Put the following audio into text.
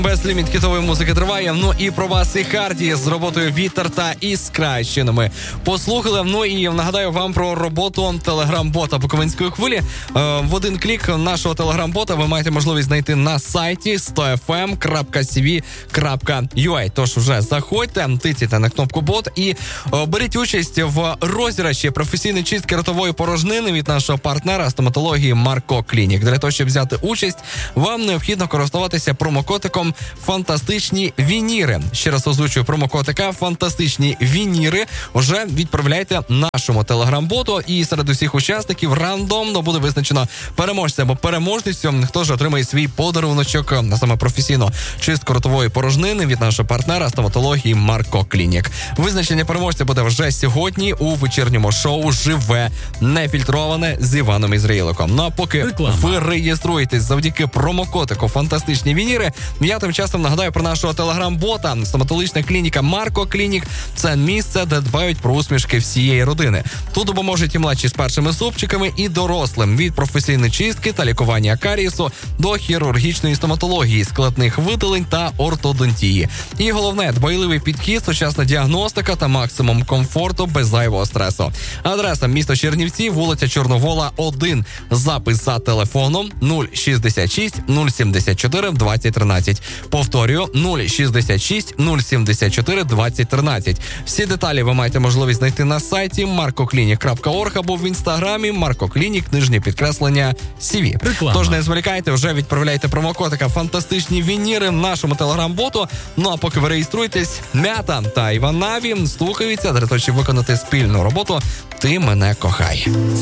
Безліміт хітової музики триває. Ну і про вас і Харді з роботою «Вітер» та «Іскра». Ще не ми послухали. Ну і нагадаю вам про роботу телеграм-бота Буковинської хвилі. В один клік нашого телеграм-бота ви маєте можливість знайти на сайті 100fm.cv.ua. Тож вже заходьте, тицяйте на кнопку «Бот» і беріть участь в розіграші професійної чистки ротової порожнини від нашого партнера стоматології Марко Клінік. Для того, щоб взяти участь, вам необхідно користуватися промокодиком «Фантастичні вініри». Ще раз озвучую промокодика «Фантастичні вініри». Вже відправляйте нашому телеграм-боту, і серед усіх учасників рандомно буде визначено переможця або переможницю, хто ж отримає свій подаруночок на саме професійну чистку ротової порожнини від нашого партнера стоматології Марко Клінік. Визначення переможця буде вже сьогодні у вечірньому шоу «Живе нефільтроване» з Іваном Ізраїликом. Ну а поки ви реєструєтесь завдяки промокодику «Фантастичні вініри», я тим часом нагадаю про нашого телеграм-бота. Стоматологічна клініка Марко Клінік – це місце, де дбають про усмішки всієї родини. Тут допоможуть і младші з першими зубчиками, і дорослим. Від професійної чистки та лікування карієсу до хірургічної стоматології, складних видалень та ортодонтії. І головне – дбайливий підхід, сучасна діагностика та максимум комфорту без зайвого стресу. Адреса – місто Чернівці, вулиця Чорновола, 1. Запис за телефоном 066 074 2013. Повторюю, 066 074 2013. Всі деталі ви маєте можливість знайти на сайті markoclinic.org або в інстаграмі markoclinic_CV. Тож не зволікайте, вже відправляйте промокодика «Фантастичні вініри» нашому телеграм-боту. Ну а поки ви реєструєтесь, Мята та Іван Наві слухаються для того, щоб виконати спільну роботу «Ти мене кохай».